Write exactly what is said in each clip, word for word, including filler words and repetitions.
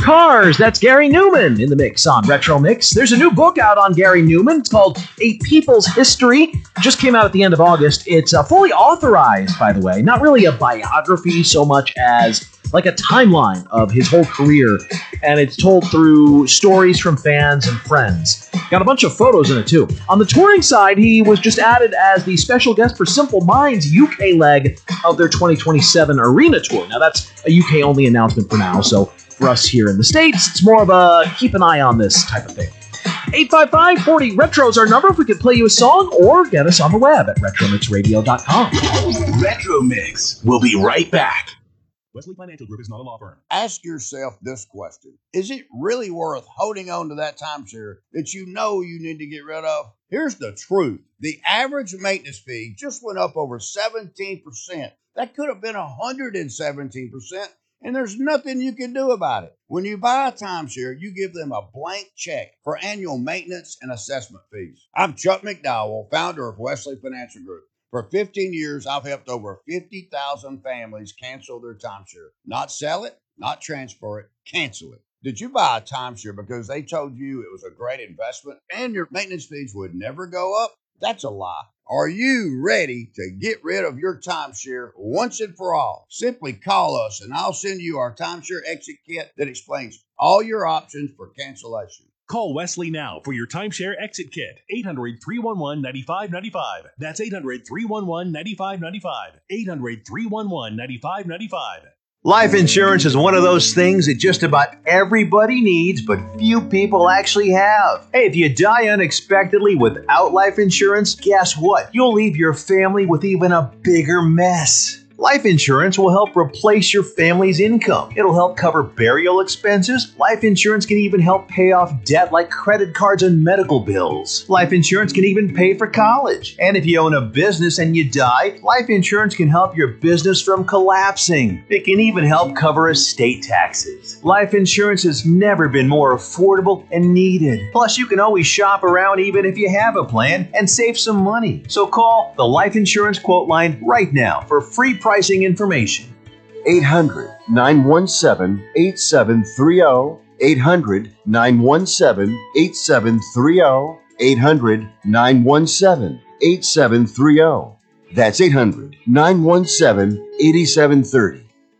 Cars, that's Gary Newman in the mix on Retro Mix. There's a new book out on Gary Newman. It's called A People's History. It just came out at the end of August. It's uh, fully authorized, by the way. Not really a biography so much as like a timeline of his whole career. And it's told through stories from fans and friends. Got a bunch of photos in it, too. On the touring side, he was just added as the special guest for Simple Minds' U K leg of their twenty twenty-seven arena tour. Now, that's a U K-only announcement for now, so for us here in the States, it's more of a keep an eye on this type of thing. eight five five, four zero, retro is our number if we could play you a song, or get us on the web at retro mix radio dot com. Retro Mix. We'll be right back. Wesley Financial Group is not a law firm. Ask yourself this question. Is it really worth holding on to that timeshare that you know you need to get rid of? Here's the truth. The average maintenance fee just went up over seventeen percent. That could have been one hundred seventeen percent, and there's nothing you can do about it. When you buy a timeshare, you give them a blank check for annual maintenance and assessment fees. I'm Chuck McDowell, founder of Wesley Financial Group. For fifteen years, I've helped over fifty thousand families cancel their timeshare. Not sell it, not transfer it, cancel it. Did you buy a timeshare because they told you it was a great investment and your maintenance fees would never go up? That's a lie. Are you ready to get rid of your timeshare once and for all? Simply call us and I'll send you our timeshare exit kit that explains all your options for cancellation. Call Wesley now for your timeshare exit kit. eight hundred, three one one, nine five nine five. That's eight hundred, three one one, nine five nine five. eight hundred, three one one, nine five nine five. Life insurance is one of those things that just about everybody needs, but few people actually have. Hey, if you die unexpectedly without life insurance, guess what? You'll leave your family with even a bigger mess. Life insurance will help replace your family's income. It'll help cover burial expenses. Life insurance can even help pay off debt like credit cards and medical bills. Life insurance can even pay for college. And if you own a business and you die, life insurance can help your business from collapsing. It can even help cover estate taxes. Life insurance has never been more affordable and needed. Plus, you can always shop around even if you have a plan and save some money. So call the Life Insurance Quote Line right now for free pricing information. eight hundred, nine one seven, eight seven three zero. eight hundred, nine one seven, eight seven three zero. eight hundred, nine one seven, eight seven three zero. That's eight hundred, nine one seven, eight seven three zero.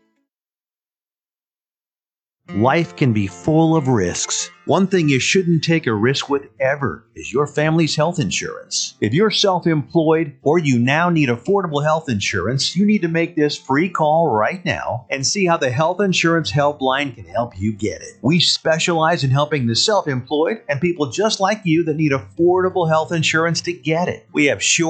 Life can be full of risks. One thing you shouldn't take a risk with ever is your family's health insurance. If you're self-employed or you now need affordable health insurance, you need to make this free call right now and see how the Health Insurance Helpline can help you get it. We specialize in helping the self-employed and people just like you that need affordable health insurance to get it. We have short